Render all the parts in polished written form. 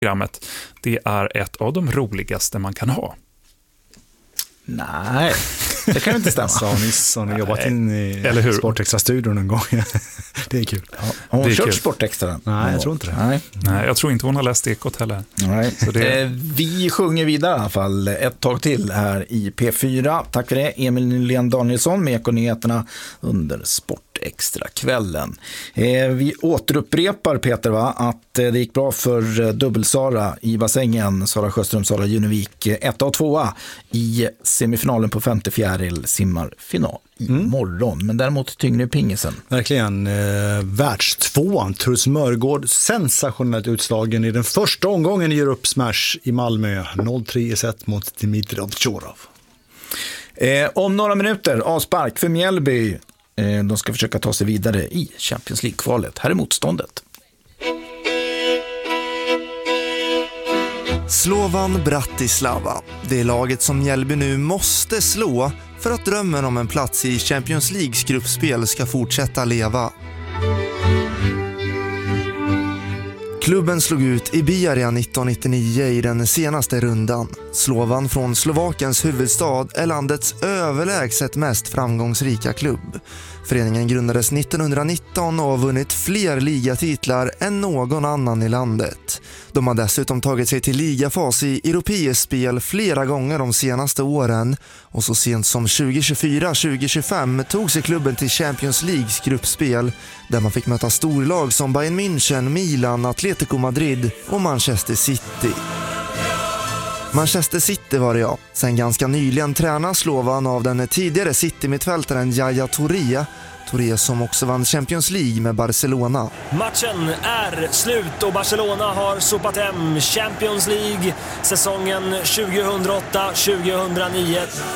programmet. Det är ett av de roligaste man kan ha. Nej, det kan inte stämma. Har ni jobbat in i Sportextra-studion en gång? Det är kul. Ja, har hon kört Sportextra? Nej, jag tror inte det. Nej, jag tror inte hon har läst Ekot heller. Nej. Så vi sjunger vidare i alla fall ett tag till här i P4. Tack för det, Emil Nylén Danielsson med Ekonyheterna under Sportextra-kvällen. Vi återupprepar, Peter, att det gick bra för dubbel-Sara i bassängen. Sara Sjöström, Sara Junevik, 1 och 2 i semifinalen på 54 simmar final imorgon. Men däremot tyngre pingisen. Verkligen. Världstvåan, Truls Mörgård, sensationellt utslagen i den första omgången i Europe Smash i Malmö. 0-3 i set mot Dimitrov Chorov. Om några minuter, avspark för Mjällby. De ska försöka ta sig vidare i Champions League-kvalet. Här är motståndet. Slovan Bratislava. Det är laget som Mjällby nu måste slå för att drömmen om en plats i Champions Leagues gruppspel ska fortsätta leva. Klubben slog ut Iberia 1999 i den senaste rundan. Slovan från Slovakiens huvudstad är landets överlägset mest framgångsrika klubb. Föreningen grundades 1919 och har vunnit fler ligatitlar än någon annan i landet. De har dessutom tagit sig till ligafas i europeiskt spel flera gånger de senaste åren och så sent som 2024-2025 tog sig klubben till Champions Leagues gruppspel där man fick möta storlag som Bayern München, Milan, Atletico Madrid och Manchester City. Manchester City var det, ja. Sen ganska nyligen tränar Slovan av den tidigare City-mittfältaren Yaya Touré som också vann Champions League med Barcelona. Matchen är slut och Barcelona har sopat hem Champions League säsongen 2008-2009.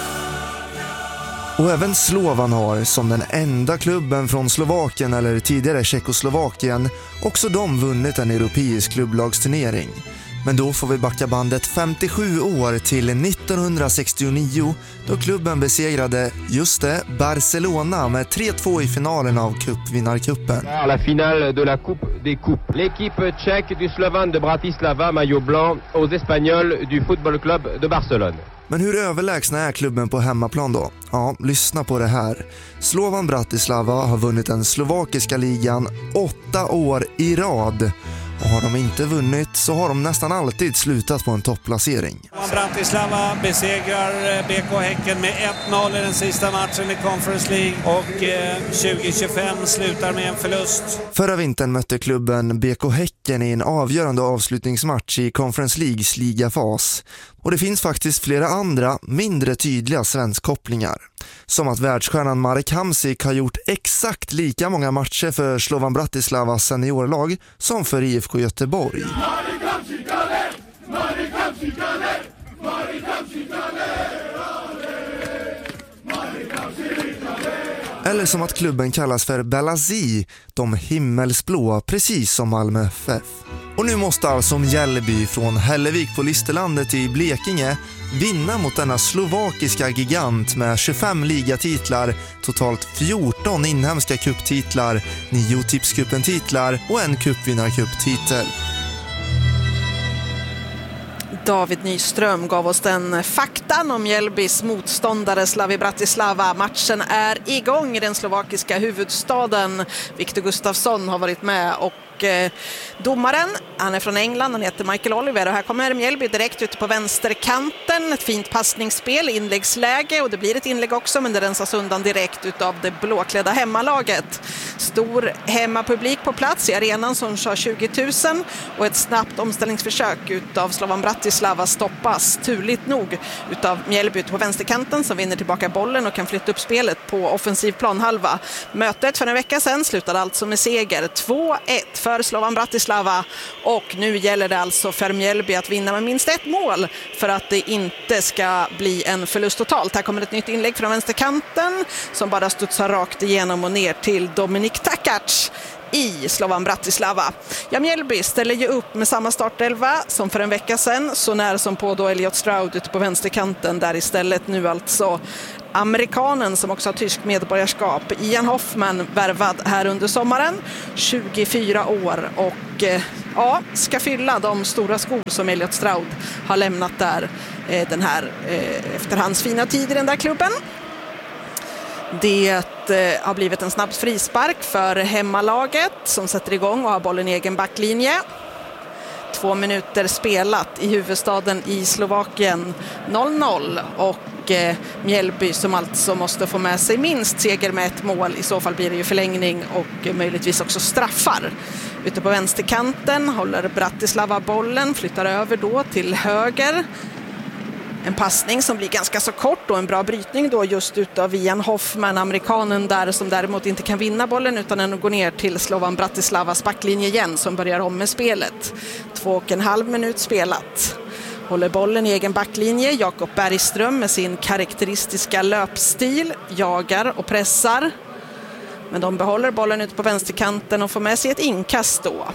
Och även Slovan har, som den enda klubben från Slovakien eller tidigare Tjeckoslovakien, också de vunnit en europeisk klubblagsturnering. Men då får vi backa bandet 57 år till 1969 då klubben besegrade just det, Barcelona med 3-2 i finalen av cupvinnarcupen. La finale de la Coupe des Coupes. L'équipe tchèque du Slovan de Bratislava, maillot blanc, aux Espagnols du Football Club de Barcelone. Men hur överlägsna är klubben på hemmaplan då? Ja, lyssna på det här. Slovan Bratislava har vunnit den slovakiska ligan 8 år i rad. Och har de inte vunnit så har de nästan alltid slutat på en topplacering. Bratislava besegrar BK Häcken med 1-0 i den sista matchen i Conference League och 2025 slutar med en förlust. Förra vintern mötte klubben BK Häcken i en avgörande avslutningsmatch i Conference Leagues ligafas. Och det finns faktiskt flera andra, mindre tydliga svenskkopplingar. Som att världsstjärnan Marek Hamsik har gjort exakt lika många matcher för Slovan Bratislavas seniorlag som för IFK Göteborg. Eller som att klubben kallas för Belazi, de himmelsblå, precis som Malmö FF. Och nu måste alltså Mjällby från Hällevik på Listerlandet i Blekinge vinna mot denna slovakiska gigant med 25 ligatitlar, totalt 14 inhemska cuptitlar, 9 tipscupen-titlar och en cupvinnarcuptitel. David Nyström gav oss den faktan om Mjällbys motståndare Slavi Bratislava. Matchen är igång i den slovakiska huvudstaden. Viktor Gustafsson har varit med och domaren, han är från England, han heter Michael Oliver och här kommer Mjällby direkt ute på vänsterkanten, ett fint passningsspel, inläggsläge och det blir ett inlägg också men det rensas undan direkt utav det blåklädda hemmalaget. Stor hemmapublik på plats i arenan som kör 20 000 och ett snabbt omställningsförsök utav Slovan Bratislava stoppas turligt nog utav Mjällby ute på vänsterkanten som vinner tillbaka bollen och kan flytta upp spelet på offensiv planhalva. Mötet för en vecka sedan slutade alltså med seger 2-1 för Slovan Bratislava och nu gäller det alltså för Mjällby att vinna med minst ett mål för att det inte ska bli en förlust totalt. Här kommer ett nytt inlägg från vänsterkanten som bara studsar rakt igenom och ner till Dominik Takac i Slovan Bratislava. Ja, Mjällby ställer ju upp med samma startelva som för en vecka sedan, så när som på då Elliot Stroud ute på vänsterkanten där istället nu alltså amerikanen som också har tysk medborgarskap, Ian Hoffman, värvad här under sommaren, 24 år och ska fylla de stora skor som Elliot Stroud har lämnat där den här efter hans fina tid i den där klubben. Det har blivit en snabb frispark för hemmalaget som sätter igång och har bollen i egen backlinje. 2 minuter spelat i huvudstaden i Slovakien, 0-0, och Mjällby som alltså måste få med sig minst seger med 1 mål. I så fall blir det ju förlängning och möjligtvis också straffar. Ute på vänsterkanten håller Bratislava bollen, flyttar över då till höger. En passning som blir ganska så kort och en bra brytning då just utav Ian Hoffman, amerikanen där, som däremot inte kan vinna bollen utan den går ner till Slovan Bratislavas backlinje igen som börjar om med spelet. 2,5 minut spelat. Håller bollen i egen backlinje. Jakob Bergström med sin karaktäristiska löpstil jagar och pressar. Men de behåller bollen ute på vänsterkanten och får med sig ett inkast då.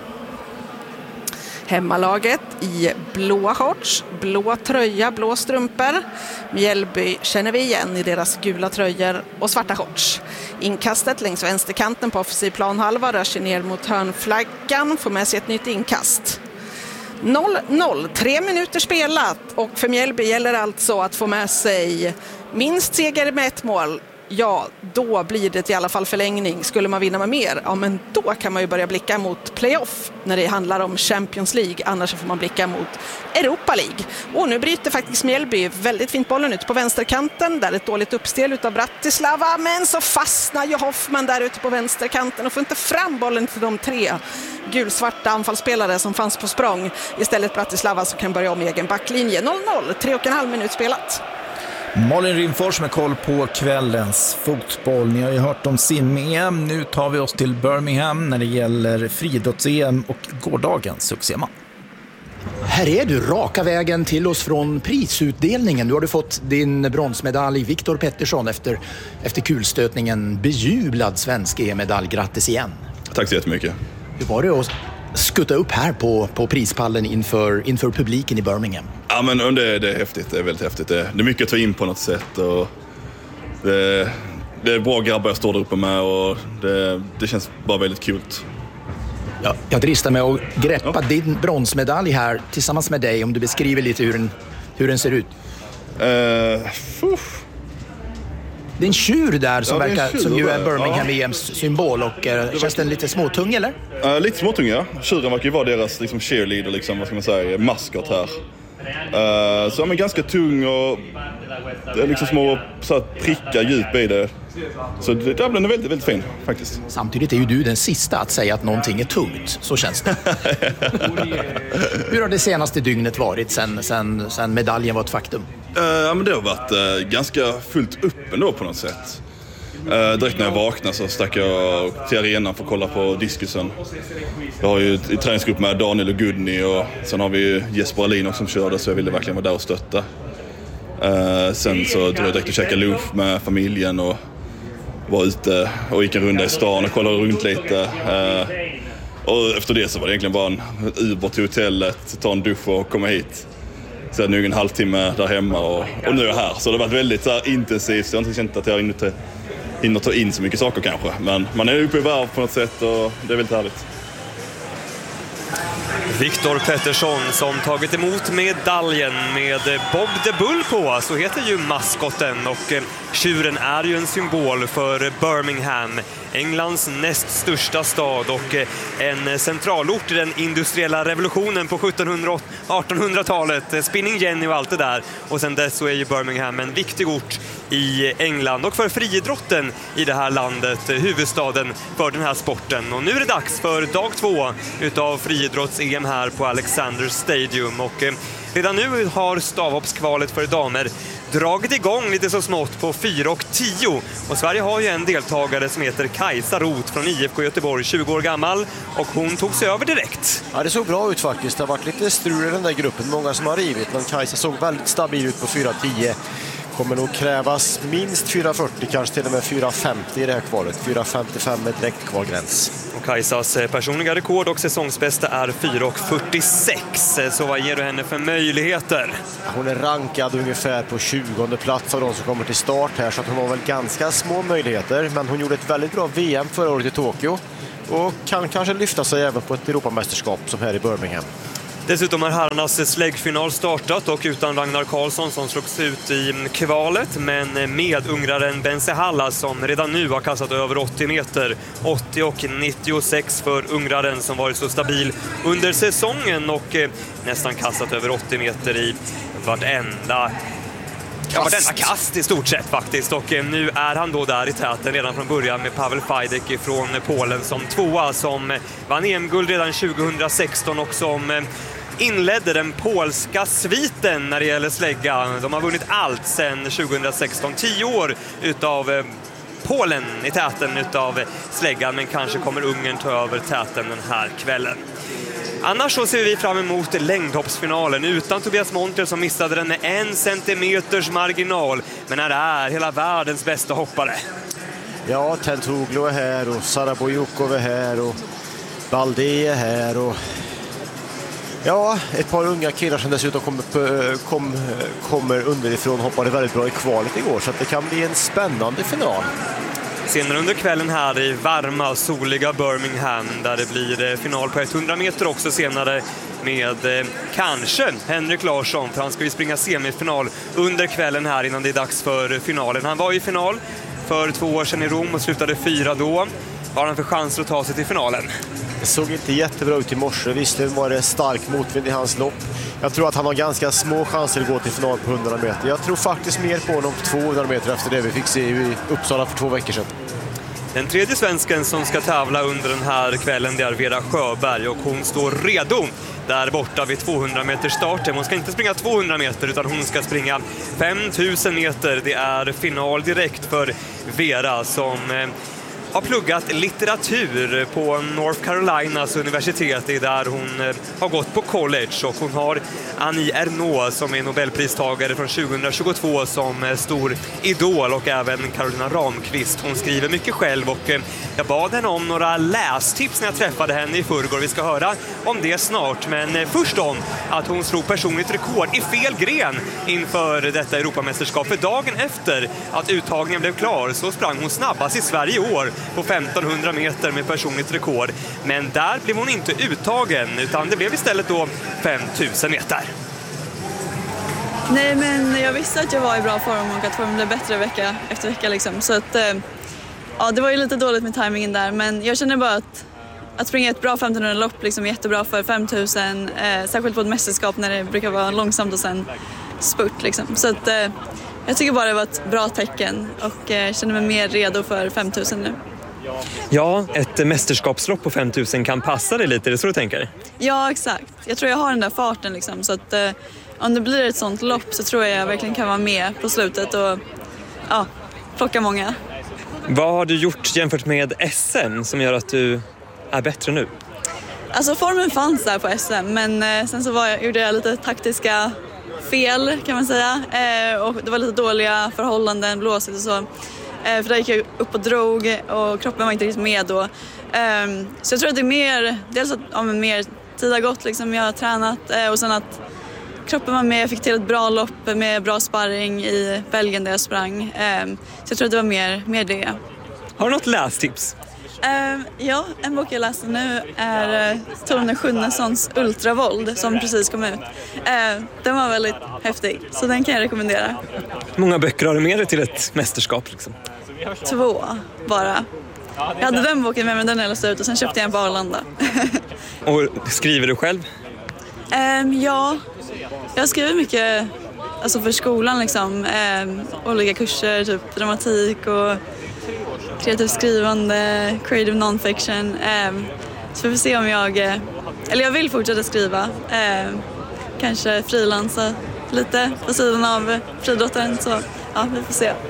Hemmalaget i blåa shorts, blå tröja, blå strumpor. Mjällby känner vi igen i deras gula tröjor och svarta shorts. Inkastet längs vänsterkanten på offensiv planhalva rör sig ner mot hörnflaggan, får med sig ett nytt inkast. 0-0, 3 minuter spelat, och för Mjällby gäller alltså att få med sig minst seger med 1 mål. Ja, då blir det i alla fall förlängning. Skulle man vinna med mer, ja men då kan man ju börja blicka mot playoff när det handlar om Champions League. Annars får man blicka mot Europa League. Och nu bryter faktiskt Mjällby väldigt fint bollen ut på vänsterkanten. Där ett dåligt uppstel utav Bratislava. Men så fastnar ju Hoffman där ute på vänsterkanten och får inte fram bollen till de 3 gulsvarta anfallsspelare som fanns på språng. Istället Bratislava som kan börja om i egen backlinje. 0-0, 3,5 minut spelat. Malin Rimfors med koll på kvällens fotboll. Ni har ju hört om sim-EM. Nu tar vi oss till Birmingham när det gäller friidrotts-EM och gårdagens succéman. Här är du, raka vägen till oss från prisutdelningen. Nu har du fått din bronsmedalj, Viktor Pettersson, efter kulstötningen. Bejublad svensk EM-medalj. Grattis igen. Tack så jättemycket. Hur var det att skutta upp här på prispallen inför publiken i Birmingham? Ja, men det är häftigt. Det är väldigt häftigt. Det är mycket att ta in på något sätt. Och det är bra grabbar jag står där uppe med, och det känns bara väldigt kul. Ja, jag dristar mig att greppa din bronsmedalj här tillsammans med dig, om du beskriver lite hur den ser ut. Det är en tjur där som verkar som ju är Birmingham EMs symbol, och känns den lite småtung eller? Lite småtung, ja. Tjuren verkar ju vara deras liksom cheerleader, liksom, vad ska man säga, maskot här. Så är ganska tung, och det är liksom små så att prickar djup i det. Så det där blir väldigt, väldigt fin faktiskt. Samtidigt är ju du den sista att säga att någonting är tungt, så känns det. Hur har det senaste dygnet varit sen medaljen var ett faktum? Ja, men det har varit ganska fullt upp ändå på något sätt. Direkt när jag vaknade så stack jag till arenan för att kolla på diskusen. Jag har ju i träningsgrupp med Daniel och Gudni, och sen har vi ju Jesper Alin också som körde, så jag ville verkligen vara där och stötta. Sen så drog jag direkt och käkade lunch med familjen och var ute och gick en runda i stan och kollade runt lite. Och efter det så var det egentligen bara en Uber till hotellet, ta en dusch och komma hit. Så jag hade nog en halvtimme där hemma, och nu är jag här. Så det har varit väldigt så här intensivt. Jag har inte känt att jag hinner ta in så mycket saker kanske. Men man är uppe i varv på något sätt, och det är väldigt härligt. Viktor Pettersson som tagit emot medaljen med Bob the Bull på, så heter ju maskotten, och tjuren är ju en symbol för Birmingham, Englands näst största stad och en centralort i den industriella revolutionen på 1700- och 1800-talet, Spinning Jenny och allt det där. Och sen dess så är ju Birmingham en viktig ort i England och för friidrotten i det här landet, huvudstaden för den här sporten. Och nu är det dags för dag 2 utav friidrotts-EM här på Alexander Stadium, och redan nu har stavhoppskvalet för damer dragit igång lite så smått på 4:10, och Sverige har ju en deltagare som heter Kajsa Roth från IFK Göteborg, 20 år gammal, och hon tog sig över direkt. Ja, det såg bra ut faktiskt. Det har varit lite strul i den där gruppen, många som har rivit, men Kajsa såg väldigt stabil ut på 4:10. Kommer nog krävas minst 4:40, kanske till och med 4:50 i det här kvalet. 4:55 är direkt kvalgräns. Och Kajsas personliga rekord och säsongsbästa är 4:46. Så vad ger du henne för möjligheter? Hon är rankad ungefär på 20:e plats av de som kommer till start här, så att hon har väl ganska små möjligheter. Men hon gjorde ett väldigt bra VM förra året i Tokyo och kan kanske lyfta sig även på ett Europamästerskap som här i Birmingham. Dessutom har herrarnas släggfinal startat och utan Ragnar Karlsson som slogs ut i kvalet, men med ungraren Bensehalla som redan nu har kastat över 80 meter. 80 och 96 för ungraren som varit så stabil under säsongen och nästan kastat över 80 meter i vartenda kast i stort sett faktiskt. Och nu är han då där i täten redan från början med Pavel Fajdek från Polen som tvåa, som vann EM-guld redan 2016 och som inledde den polska sviten när det gäller slägga. De har vunnit allt sedan 2016. 10 år utav Polen i täten utav släggan, men kanske kommer Ungern ta över täten den här kvällen. Annars så ser vi fram emot längdhoppsfinalen utan Tobias Monter som missade den med 1 centimeters marginal, men är hela världens bästa hoppare. Ja, Tentoglu är här och Sara Bojukov är här och Balde är här och ja, ett par unga killar som dessutom kommer underifrån hoppade väldigt bra i kvalet igår, så att det kan bli en spännande final. Senare under kvällen här i varma, soliga Birmingham där det blir final på 100 meter också senare med kanske Henrik Larsson, för han ska ju springa semifinal under kvällen här innan det är dags för finalen. Han var i final för 2 år sedan i Rom och slutade 4 då. Har han för chanser att ta sig till finalen? Det såg inte jättebra ut i morse. Visserligen var det stark motvind i hans lopp. Jag tror att han har ganska små chanser att gå till final på 100 meter. Jag tror faktiskt mer på honom på 200 meter efter det vi fick se i Uppsala för 2 veckor sedan. Den tredje svensken som ska tävla under den här kvällen, det är Vera Sjöberg, och hon står redo där borta vid 200 meters starten. Hon ska inte springa 200 meter utan hon ska springa 5000 meter. Det är final direkt för Vera som har pluggat litteratur på North Carolinas universitet där hon har gått på college, och hon har Annie Ernaux som är Nobelpristagare från 2022 som stor idol, och även Carolina Ramqvist. Hon skriver mycket själv och jag bad henne om några lästips när jag träffade henne i förrgår. Vi ska höra om det snart, men först om att hon slog personligt rekord i fel gren inför detta Europamästerskap. För dagen efter att uttagningen blev klar så sprang hon snabbast i Sverige i år på 1500 meter med personligt rekord. Men där blev hon inte uttagen, utan det blev istället då 5000 meter. Nej, men jag visste att jag var i bra form och att formen blev bättre vecka efter vecka liksom. Så att, ja, det var ju lite dåligt med timingen där, men jag känner bara att springa ett bra 1500-lopp liksom är jättebra för 5000, särskilt på ett mästerskap när det brukar vara långsamt och sen spurt liksom. Så att jag tycker bara det var ett bra tecken och känner mig mer redo för 5000 nu. Ja, ett mästerskapslopp på 5000 kan passa dig lite, är det så du tänker? Ja, exakt. Jag tror jag har den där farten liksom, så att om det blir ett sånt lopp så tror jag verkligen kan vara med på slutet och ja, plocka många. Vad har du gjort jämfört med SM som gör att du är bättre nu? Alltså formen fanns där på SM, men sen så gjorde jag lite taktiska fel kan man säga, och det var lite dåliga förhållanden, blåsigt och så. För där gick jag upp och drog och kroppen var inte riktigt med då. Så jag tror att det är mer, dels att mer tid har gått liksom, jag har tränat och sen att kroppen var med, jag fick till ett bra lopp med bra sparring i Belgien där jag sprang. Så jag tror att det var mer det. Har du något lästips? Ja, en bok jag läste nu är Tone Schunnessons Ultravold som precis kom ut. Den var väldigt häftig, så den kan jag rekommendera. Hur många böcker har du med dig till ett mästerskap? Liksom? 2 bara. Jag hade den boken med mig, den jag läste ut, och sen köpte jag en på Arlanda. Och skriver du själv? Ja, jag skriver mycket alltså för skolan liksom. Olika kurser, typ dramatik och kreativt skrivande, creative non-fiction. Så vi får se om jag vill fortsätta skriva. Kanske frilansa lite på sidan av friidrotten, så ja, vi får se.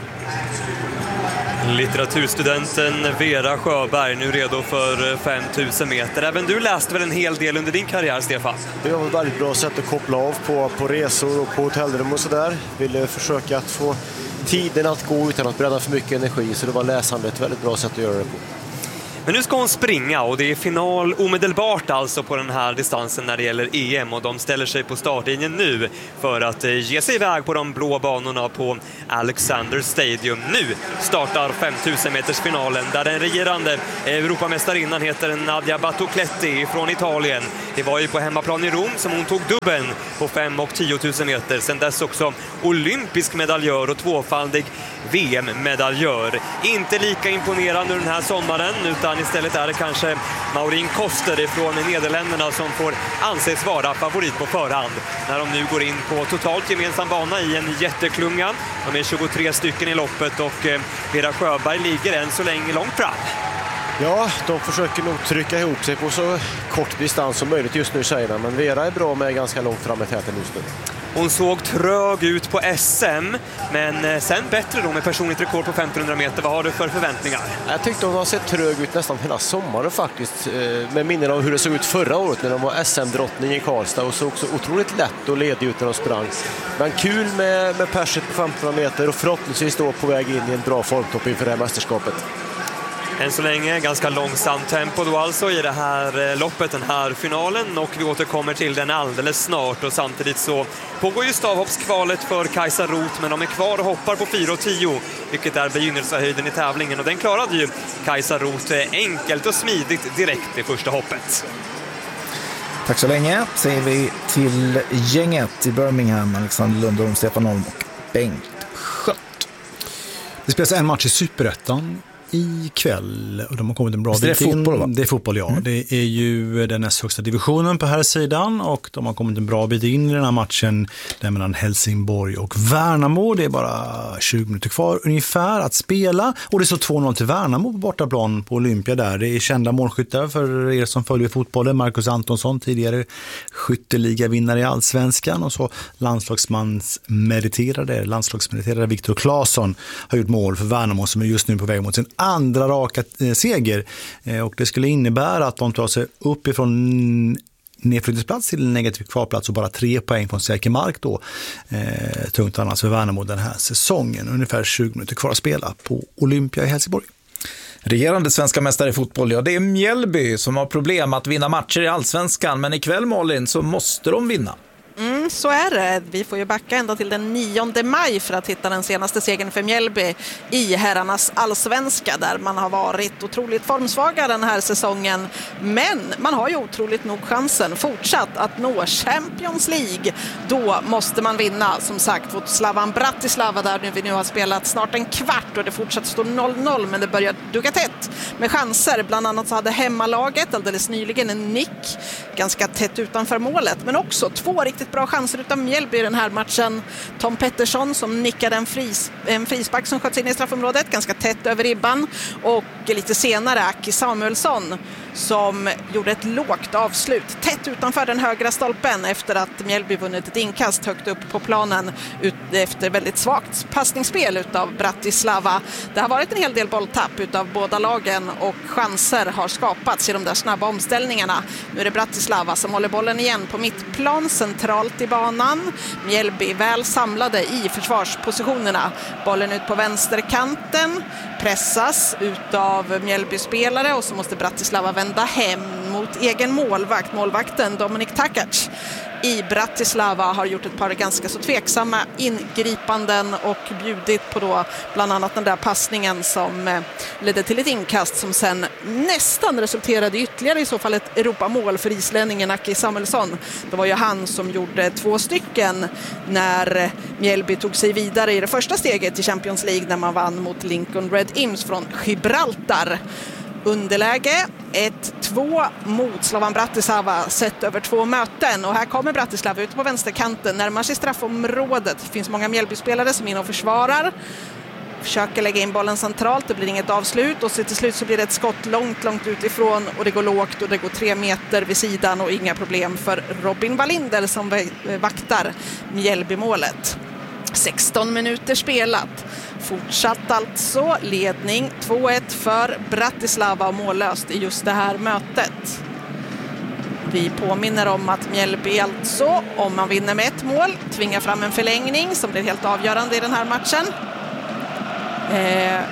Litteraturstudenten Vera Sjöberg nu redo för 5000 meter. Även du läste väl en hel del under din karriär, Stefan? Det var ett väldigt bra sätt att koppla av på resor och på hotellrum och sådär. Ville försöka att få tiden att gå utan att bränna för mycket energi, så det var läsandet ett väldigt bra sätt att göra det på. Men nu ska hon springa och det är final omedelbart alltså på den här distansen när det gäller EM, och de ställer sig på startlinjen nu för att ge sig iväg på de blå banorna på Alexander Stadium. Nu startar 5000 meters finalen där den regerande Europamästarinnan heter Nadia Battocletti från Italien. Det var ju på hemmaplan i Rom som hon tog dubben på 5 och 10 000 meter. Sen dess också olympisk medaljör och tvåfaldig VM-medaljör. Inte lika imponerande den här sommaren, utan istället är det kanske Maureen Koster från Nederländerna som får anses vara favorit på förhand när de nu går in på totalt gemensam bana i en jätteklunga. De är 23 stycken i loppet och Vera Sjöberg ligger än så länge långt fram. Ja, de försöker nog trycka ihop sig på så kort distans som möjligt just nu, säger men Vera är bra med ganska långt fram i täten just nu. Hon såg trög ut på SM, men sen bättre då med personligt rekord på 1500 meter. Vad har du för förväntningar? Jag tyckte hon har sett trög ut nästan hela sommaren faktiskt, med minnen av hur det såg ut förra året när de var SM-drottning i Karlstad och såg också otroligt lätt och ledig ut när de sprang. Men kul med perset på 1500 meter och förhoppningsvis då på väg in i en bra formtopp inför det här mästerskapet. Än så länge ganska långsamt tempo då alltså i det här loppet, den här finalen, och vi återkommer till den alldeles snart. Och samtidigt så pågår ju stavhoppskvalet för Kajsa Roth, men de är kvar och hoppar på 4,10, vilket är begynnelsehöjden i tävlingen, och den klarade ju Kajsa Roth enkelt och smidigt direkt i första hoppet. Tack så länge, säger vi till gänget i Birmingham, Alexander Lundholm, Stefan Holm och Bengt Schött. Det spelas en match i Superettan ikväll och de har kommit en bra bit in. Fotboll, va? Det är fotboll, ja. Det är ju den näst högsta divisionen på här sidan och de har kommit en bra bit in i den här matchen där mellan Helsingborg och Värnamo. Det är bara 20 minuter kvar ungefär att spela och det är så 2-0 till Värnamo på bortaplan på Olympia där. Det är kända målskyttar för er som följer fotbollen. Marcus Antonsson, tidigare skytteligavinnare i Allsvenskan, och så landslagsmeriterade Viktor Claesson har gjort mål för Värnamo som är just nu på väg mot sin andra raka seger, och det skulle innebära att de tar sig upp ifrån nedflyttningsplats till en negativ kvarplats och bara 3 poäng från säker mark då. Tungt annars för Värnamo den här säsongen. Ungefär 20 minuter kvar att spela på Olympia i Helsingborg. Regerande svenska mästare i fotboll, ja, det är Mjällby som har problem att vinna matcher i Allsvenskan, men ikväll, Malin, så måste de vinna. Så är det. Vi får ju backa ända till den 9 maj för att hitta den senaste segern för Mjällby i herrarnas allsvenska, där man har varit otroligt formsvaga den här säsongen. Men man har ju otroligt nog chansen fortsatt att nå Champions League. Då måste man vinna, som sagt, mot Slavan Bratislava där vi nu har spelat snart en kvart och det fortsätter stå 0-0, men det börjar dugga tätt med chanser. Bland annat så hade hemmalaget alldeles nyligen en nick ganska tätt utanför målet, men också 2 riktigt bra chanser utan Mjällby i den här matchen. Tom Pettersson som nickade en frispark som sköts in i straffområdet ganska tätt över ribban, och lite senare Aki Samuelsson som gjorde ett lågt avslut tätt utanför den högra stolpen efter att Mjällby vunnit ett inkast högt upp på planen efter väldigt svagt passningsspel utav Bratislava. Det har varit en hel del bolltapp utav båda lagen och chanser har skapats i de där snabba omställningarna. Nu är det Bratislava som håller bollen igen på mittplan centralt i banan. Mjällby väl samlade i försvarspositionerna. Bollen ut på vänsterkanten, pressas utav Mjällby-spelare och så måste Bratislava vända hem mot egen målvakt. Målvakten Dominik Takac i Bratislava har gjort ett par ganska så tveksamma ingripanden och bjudit på då bland annat den där passningen som ledde till ett inkast som sen nästan resulterade i ytterligare i så fall ett Europamål för islänningen Aki Samuelsson. Det var ju han som gjorde 2 stycken när Mjällby tog sig vidare i det första steget i Champions League när man vann mot Lincoln Red Imps från Gibraltar. Underläge 1-2 mot Slavan Bratislava sett över 2 möten, och här kommer Bratislava ut på vänsterkanten, närmar sig straffområdet. Det finns många Mjällby-spelare som in och försvarar, försöker lägga in bollen centralt, det blir inget avslut och så till slut så blir det ett skott långt utifrån och det går lågt och det går 3 meter vid sidan och inga problem för Robin Wallinder som vaktar Mjällby-målet. 16 minuter spelat. Fortsatt alltså ledning 2-1 för Bratislava och mållöst i just det här mötet. Vi påminner om att Mjällby alltså, om man vinner med 1 mål, tvingar fram en förlängning som blir helt avgörande i den här matchen.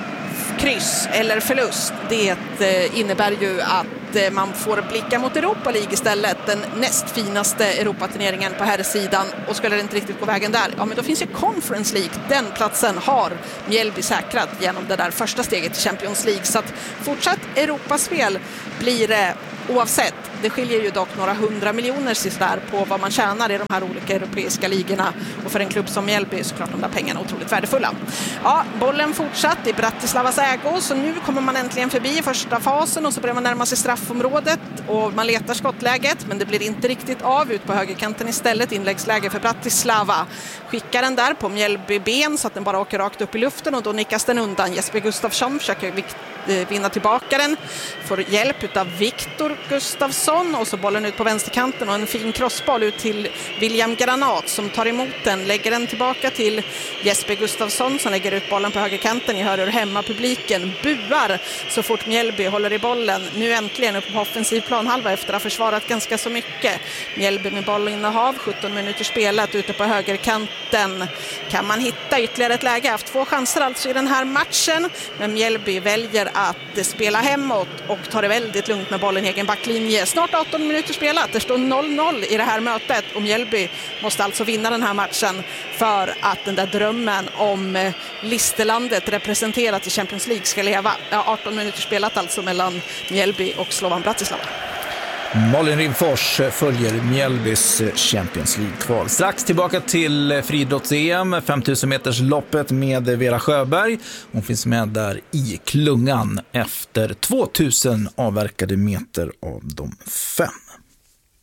kryss eller förlust. Det innebär ju att man får blicka mot Europa League istället, den näst finaste Europaturneringen på här sidan, och skulle det inte riktigt gå vägen där, ja men då finns ju Conference League. Den platsen har Mjällby säkrat genom det där första steget i Champions League, så att fortsatt Europaspel blir det oavsett. Det skiljer ju dock några 100 miljoner sisär på vad man tjänar i de här olika europeiska ligorna, och för en klubb som Mjällby är såklart de där pengarna otroligt värdefulla. Ja, bollen fortsatt i Bratislavas ägo, så nu kommer man äntligen förbi första fasen och så börjar man närma sig straffområdet och man letar skottläget, men det blir inte riktigt av. Ut på högerkanten istället, inläggsläge för Bratislava. Skickar den där på Mjällby ben så att den bara åker rakt upp i luften, och då nickas den undan. Jesper Gustafsson försöker vinna tillbaka den, får hjälp av Viktor Gustafsson, och så bollen ut på vänsterkanten och en fin crossboll ut till William Granat som tar emot den, lägger den tillbaka till Jesper Gustafsson som lägger ut bollen på högerkanten. Ni hör hur hemmapubliken buar så fort Mjällby håller i bollen. Nu äntligen upp på offensiv planhalva efter att ha försvarat ganska så mycket. Mjällby med bollinnehav, 17 minuter spelat ute på högerkanten. Kan man hitta ytterligare ett läge? Haft 2 chanser alltså i den här matchen, men Mjällby väljer att spela hemåt och tar det väldigt lugnt med bollen i egen backlinje. Snart 18 minuter spelat, det står 0-0 i det här mötet och Mjällby måste alltså vinna den här matchen för att den där drömmen om Listerlandet representerat i Champions League ska leva. 18 minuter spelat alltså mellan Mjällby och Slovan Bratislava. Malin Rimfors följer Mjällbys Champions League-kval. Strax tillbaka till friidrotts-EM, 5000 meters loppet med Vera Sjöberg. Hon finns med där i klungan efter 2000 avverkade meter av de 5.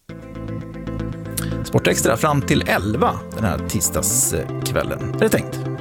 Sportextra fram till 11 den här tisdagskvällen. Är det tänkt?